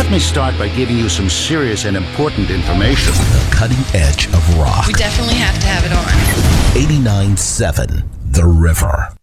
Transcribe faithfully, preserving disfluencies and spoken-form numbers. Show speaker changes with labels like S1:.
S1: Let me start by giving you some serious and important information.
S2: The cutting edge of rock.
S3: We definitely have to have it on.
S2: eighty-nine point seven The River.